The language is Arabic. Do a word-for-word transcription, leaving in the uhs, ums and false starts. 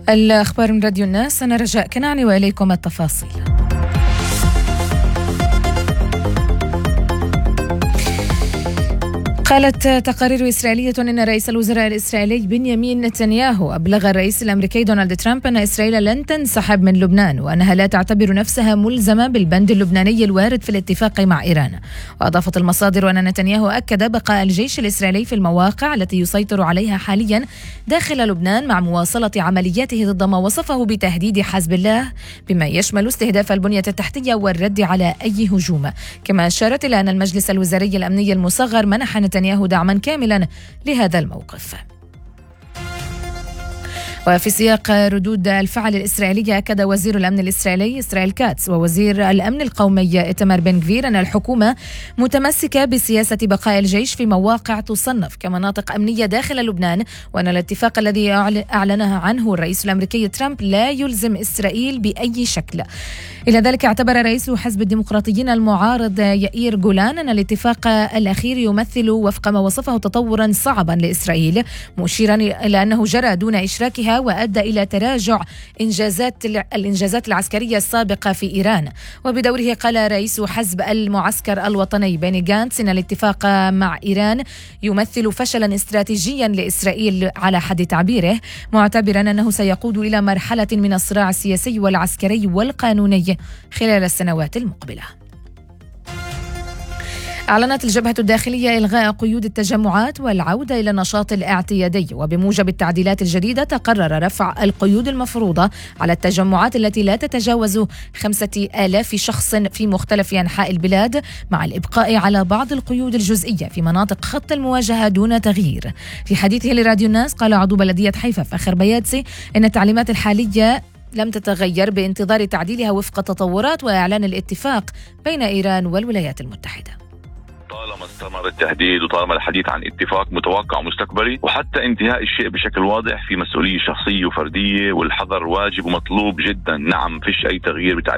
الأخبار من راديو الناس، أنا رجاء كناني وإليكم التفاصيل. قالت تقارير إسرائيلية أن رئيس الوزراء الإسرائيلي بنيامين نتنياهو أبلغ الرئيس الأمريكي دونالد ترامب أن إسرائيل لن تنسحب من لبنان وأنها لا تعتبر نفسها ملزمة بالبند اللبناني الوارد في الاتفاق مع إيران. وأضافت المصادر أن نتنياهو أكد بقاء الجيش الإسرائيلي في المواقع التي يسيطر عليها حاليا داخل لبنان مع مواصلة عملياته ضد ما وصفه بتهديد حزب الله، بما يشمل استهداف البنية التحتية والرد على أي هجوم. كما أشارت إلى أن المجلس الوزاري الأمني المصغر منح نتنياهو دعما كاملا لهذا الموقف. وفي سياق ردود الفعل الإسرائيلية، أكد وزير الأمن الإسرائيلي إسرائيل كاتس ووزير الأمن القومي إيتمار بن غفير أن الحكومة متمسكة بسياسة بقاء الجيش في مواقع تصنف كمناطق أمنية داخل لبنان، وأن الاتفاق الذي أعلنه عنه الرئيس الأمريكي ترامب لا يلزم إسرائيل بأي شكل. إلى ذلك اعتبر رئيس حزب الديمقراطيين المعارض يائير جولان أن الاتفاق الأخير يمثل وفق ما وصفه تطورا صعبا لإسرائيل، مشيرا إلى أنه جرى دون إشراكها وأدى إلى تراجع إنجازات الإنجازات العسكرية السابقة في إيران. وبدوره قال رئيس حزب المعسكر الوطني بيني غانتس إن الاتفاق مع إيران يمثل فشلا استراتيجيا لإسرائيل على حد تعبيره، معتبرا أنه سيقود إلى مرحلة من الصراع السياسي والعسكري والقانوني خلال السنوات المقبلة. أعلنت الجبهة الداخلية إلغاء قيود التجمعات والعودة إلى النشاط الاعتيادي، وبموجب التعديلات الجديدة تقرر رفع القيود المفروضة على التجمعات التي لا تتجاوز خمسة آلاف شخص في مختلف أنحاء البلاد، مع الإبقاء على بعض القيود الجزئية في مناطق خط المواجهة دون تغيير. في حديثه لراديو الناس، قال عضو بلدية حيفا فخر بياتسي إن التعليمات الحالية لم تتغير بانتظار تعديلها وفق تطورات وإعلان الاتفاق بين إيران والولايات المتحدة. طالما استمر التهديد وطالما الحديث عن اتفاق متوقع مستقبلي، وحتى انتهاء الشيء بشكل واضح، في مسؤولية شخصية وفردية، والحذر واجب ومطلوب جدا. نعم، فيش أي تغيير